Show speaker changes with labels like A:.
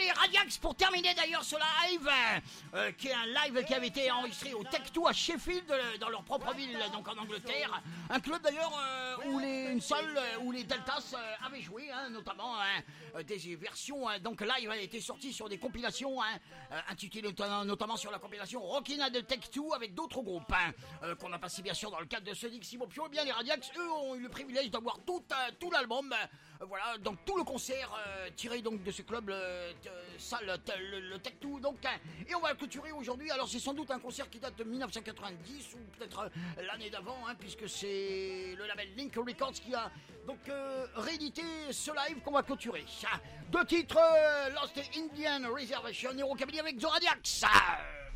A: les Radiax pour terminer d'ailleurs ce live, qui est un live qui avait été enregistré au Tech2 à Sheffield, dans leur propre ville, donc en Angleterre. Un club d'ailleurs où une salle où les Deltas avaient joué, hein, notamment des versions donc live étaient sorties sur des compilations intitulées notamment sur la compilation Rockin' de Tech2 avec d'autres groupes qu'on a passé bien sûr dans le cadre de ce Dixie Mopio. Et bien les Radiax, eux, ont eu le privilège d'avoir tout l'album, voilà, donc tout le concert tiré donc de ce club salle le Tech2 donc, et on va le clôturer aujourd'hui. Alors c'est sans doute un concert qui date de 1990 ou peut-être l'année d'avant, puisque c'est le label Link Records qui a donc réédité ce live qu'on va clôturer. Deux titres, Lost Indian Reservation et Rockabilly avec The Radiax.